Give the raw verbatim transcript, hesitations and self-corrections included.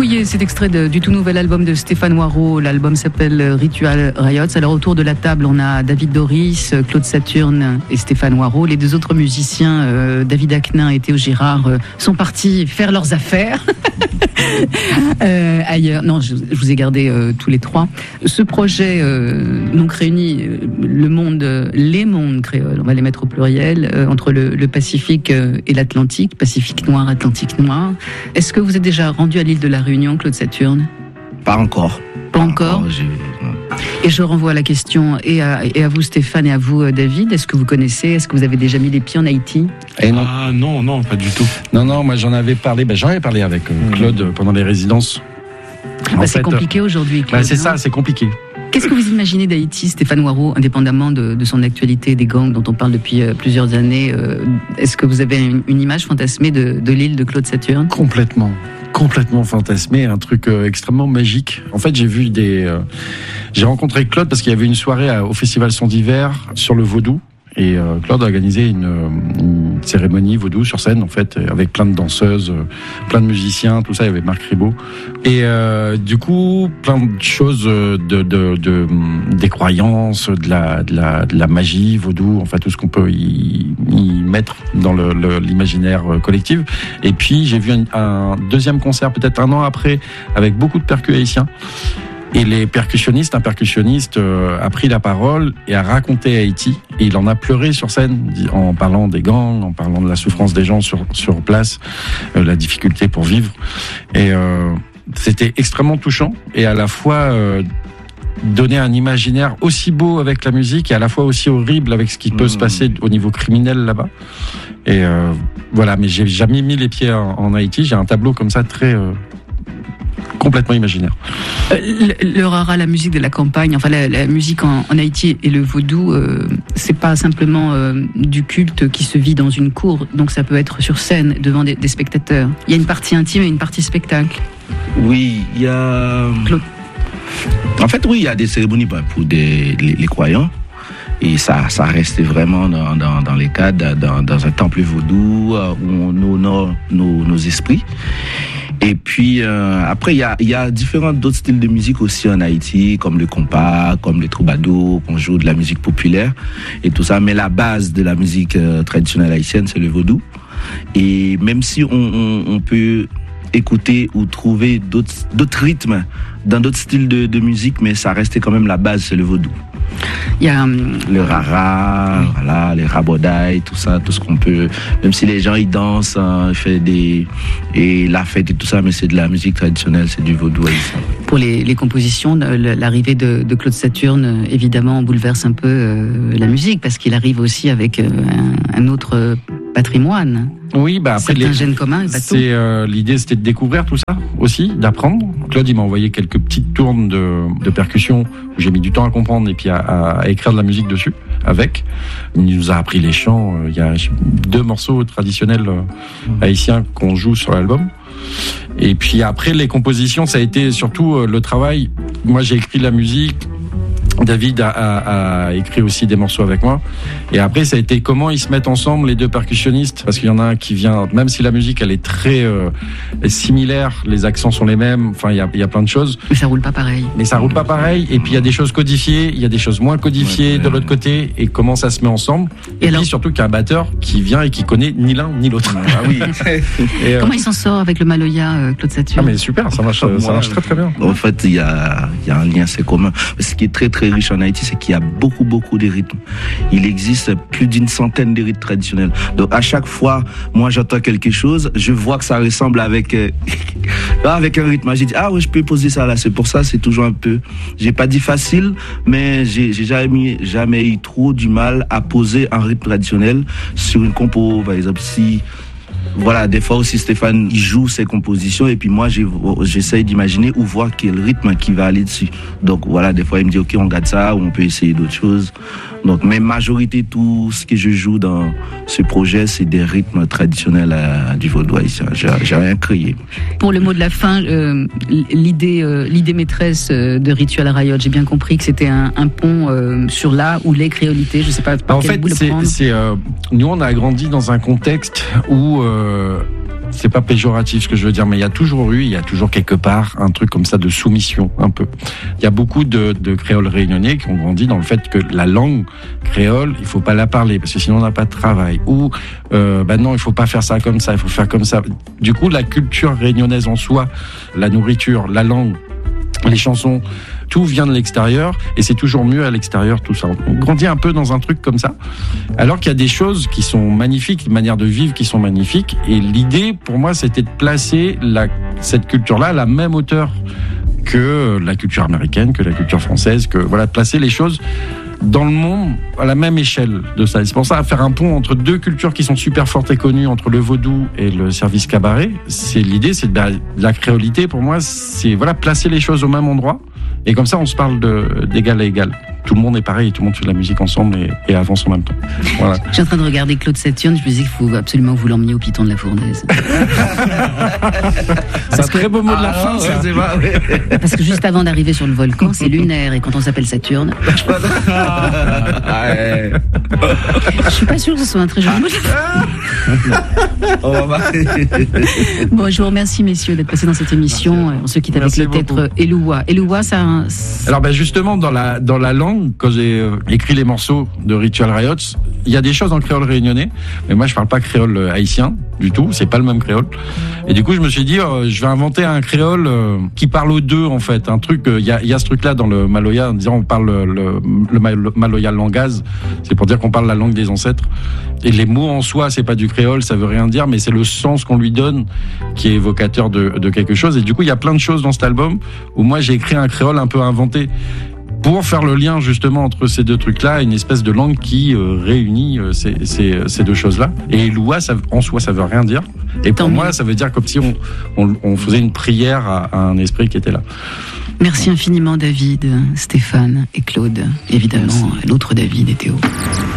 Fouillé, cet extrait de, du tout nouvel album de Stéphane Noireau. L'album s'appelle Ritual Riots. Alors autour de la table, on a David Doris, Claude Saturne et Stéphane Noireau. Les deux autres musiciens, euh, David Aknin et Théo Girard, euh, sont partis faire leurs affaires euh, ailleurs. Non, je, je vous ai gardé euh, tous les trois. Ce projet euh, donc réunit euh, le monde, euh, les mondes créoles, on va les mettre au pluriel, euh, entre le, le Pacifique euh, et l'Atlantique, Pacifique noir, Atlantique noir. Est-ce que vous êtes déjà rendu à l'île de la Réunion, Claude Saturne? Pas encore. Pas, Pas encore, encore Et je renvoie la question et à, et à vous Stéphane et à vous David. Est-ce que vous connaissez, est-ce que vous avez déjà mis les pieds en Haïti? Et non. Ah non, non, pas du tout. Non, non, moi j'en avais parlé, ben, j'en avais parlé avec euh, Claude mmh. pendant les résidences. Bah, c'est fait, compliqué aujourd'hui, Claude. Bah, c'est ça, c'est compliqué. Qu'est-ce que vous imaginez d'Haïti, Stéphane Noireau, indépendamment de, de son actualité des gangs dont on parle depuis euh, plusieurs années? euh, Est-ce que vous avez une, une image fantasmée de, de l'île de Claude Saturne? Complètement. Complètement fantasmé, un truc euh, extrêmement magique. En fait, j'ai vu des, euh, j'ai rencontré Claude parce qu'il y avait une soirée à, au Festival Son d'hiver sur le vaudou. Et euh, Claude a organisé une, une cérémonie vaudou sur scène, en fait, avec plein de danseuses, plein de musiciens, tout ça. Il y avait Marc Ribot. Et euh, du coup, plein de choses, de, de, de des croyances, de la, de la, de la magie vaudou, enfin tout ce qu'on peut y, y mettre dans le, le, l'imaginaire collectif. Et puis j'ai vu un, un deuxième concert, peut-être un an après, avec beaucoup de percus haïtiens. Et les percussionnistes, un percussionniste euh, a pris la parole et a raconté Haïti. Et il en a pleuré sur scène en parlant des gangs, en parlant de la souffrance des gens sur, sur place, euh, la difficulté pour vivre. Et euh, c'était extrêmement touchant et à la fois euh, donner un imaginaire aussi beau avec la musique et à la fois aussi horrible avec ce qui peut mmh. se passer au niveau criminel là-bas. Et euh, voilà, mais j'ai jamais mis les pieds en, en Haïti. J'ai un tableau comme ça très... Euh, complètement imaginaire. Euh, le, le rara, la musique de la campagne, enfin la, la musique en, en Haïti et le vaudou, euh, c'est pas simplement euh, du culte qui se vit dans une cour, donc ça peut être sur scène devant des, des spectateurs. Il y a une partie intime et une partie spectacle. Oui, il y a... Claude. En fait, oui, il y a des cérémonies pour des, les, les croyants. Et ça, ça reste vraiment dans, dans, dans les cadres, dans, dans un temple vaudou euh, où on honore nos, nos esprits. Et puis euh, après il y a il y a différents d'autres styles de musique aussi en Haïti, comme le compas, comme les troubadours, qu'on joue de la musique populaire et tout ça. Mais la base de la musique euh, traditionnelle haïtienne, c'est le vaudou. Et même si on, on, on peut écouter ou trouver d'autres d'autres rythmes dans d'autres styles de, de musique, mais ça restait quand même la base, c'est le vaudou. Il y a um... le rara, oui. Voilà, les rabodailles, tout ça, tout ce qu'on peut. Même si les gens ils dansent, hein, ils font des et la fête et tout ça, mais c'est de la musique traditionnelle, c'est du vaudou haïtien. Pour les, les compositions, l'arrivée de, de Claude Saturne, évidemment, bouleverse un peu euh, la musique parce qu'il arrive aussi avec euh, un, un autre patrimoine. Oui, bah après certains gènes communs. C'est euh, l'idée, c'était de découvrir tout ça aussi, d'apprendre. Claude, il m'a envoyé quelques petites tournes de, de percussion où j'ai mis du temps à comprendre et puis à, à écrire de la musique dessus avec. Il nous a appris les chants. Il y a deux morceaux traditionnels haïtiens qu'on joue sur l'album. Et puis après, les compositions, ça a été surtout le travail. Moi, j'ai écrit la musique. David a, a, a écrit aussi des morceaux avec moi. Et après, ça a été comment ils se mettent ensemble, les deux percussionnistes. Parce qu'il y en a un qui vient, même si la musique, elle est très euh, similaire, les accents sont les mêmes, enfin, il y a, il y a plein de choses. Mais ça roule pas pareil. Mais ça roule pas pareil. Et puis, il y a des choses codifiées, il y a des choses moins codifiées ouais, de l'autre côté. Et comment ça se met ensemble. Et, et alors... puis, surtout qu'il y a un batteur qui vient et qui connaît ni l'un ni l'autre. Ah oui. et, euh... Comment il s'en sort avec le Maloya, euh, Claude Saturne? Ah, mais super, ça marche, ça marche très très bien. En fait, il y a, il y a un lien, c'est commun. Ce qui est très très riche en Haïti, c'est qu'il y a beaucoup beaucoup de rythmes. Il existe plus d'une centaine de rythmes traditionnels. Donc à chaque fois, moi j'entends quelque chose, je vois que ça ressemble avec euh, avec un rythme. J'ai dit ah ouais, je peux poser ça là. C'est pour ça, c'est toujours un peu. J'ai pas dit facile, mais j'ai, j'ai jamais jamais eu trop du mal à poser un rythme traditionnel sur une compo. Par exemple, si voilà, des fois aussi Stéphane il joue ses compositions et puis moi j'essaye d'imaginer ou voir quel rythme qui va aller dessus. Donc voilà, des fois il me dit ok on garde ça ou on peut essayer d'autres choses. Donc mais majorité tout ce que je joue dans ce projet c'est des rythmes traditionnels à, du vaudou haïtien. J'ai, j'ai rien créé. Pour le mot de la fin, euh, l'idée euh, l'idée maîtresse de Ritual Riots, j'ai bien compris que c'était un, un pont euh, sur la ou les créolités. Je sais pas par en quel fait, bout le c'est, prendre. C'est, euh, nous on a grandi dans un contexte où euh, c'est pas péjoratif ce que je veux dire, mais il y a toujours eu, il y a toujours quelque part un truc comme ça de soumission, un peu. Il y a beaucoup de, de créoles réunionnais qui ont grandi dans le fait que la langue créole, il faut pas la parler parce que sinon on n'a pas de travail. Ou, euh, ben non, il faut pas faire ça comme ça, il faut faire comme ça. Du coup, la culture réunionnaise en soi, la nourriture, la langue, les chansons, tout vient de l'extérieur et c'est toujours mieux à l'extérieur, tout ça. On grandit un peu dans un truc comme ça, alors qu'il y a des choses qui sont magnifiques, des manières de vivre qui sont magnifiques. Et l'idée, pour moi, c'était de placer la, cette culture-là à la même hauteur que la culture américaine, que la culture française, que voilà, de placer les choses dans le monde à la même échelle de ça. Et c'est pour ça, à faire un pont entre deux cultures qui sont super fortes et connues, entre le vaudou et le service cabaret. C'est l'idée, c'est de la, de la créolité. Pour moi, c'est voilà, placer les choses au même endroit. Et comme ça, on se parle de, d'égal à égal. Tout le monde est pareil, tout le monde fait de la musique ensemble et, et avance en même temps. Voilà. Je suis en train de regarder Claude Saturne, je me disais qu'il faut absolument que vous l'emmeniez au Piton de la Fournaise. C'est un très beau mot de la fin, ça. Ouais, pas, ouais. Parce que juste avant d'arriver sur le volcan, c'est lunaire, et quand on s'appelle Saturne... Ouais. Je suis pas sûre que ce soit un très joli mot. On va marrer. Bon, je vous remercie, messieurs, d'être passés dans cette émission. On se quitte avec Merci le titre Eloua. Eloua, ça... Alors, ben justement, dans la, dans la langue, quand j'ai euh, écrit les morceaux de Ritual Riots, il y a des choses en créole réunionnais, mais moi je parle pas créole haïtien du tout, c'est pas le même créole. Et du coup je me suis dit, euh, je vais inventer un créole euh, qui parle aux deux en fait, un truc. Il euh, y, a, y a ce truc-là dans le Maloya, en disant on parle le, le, le Maloya langaz, c'est pour dire qu'on parle la langue des ancêtres. Et les mots en soi, c'est pas du créole, ça veut rien dire, mais c'est le sens qu'on lui donne qui est évocateur de, de quelque chose. Et du coup il y a plein de choses dans cet album où moi j'ai écrit un créole un peu inventé, pour faire le lien justement entre ces deux trucs-là, une espèce de langue qui euh, réunit euh, ces, ces, ces deux choses-là. Et Eloua, ça, en soi, ça veut rien dire. Et pour moi, ça veut dire comme si on, on, on faisait une prière à, à un esprit qui était là. Merci infiniment, David, Stéphane et Claude. Évidemment, l'autre David et Théo.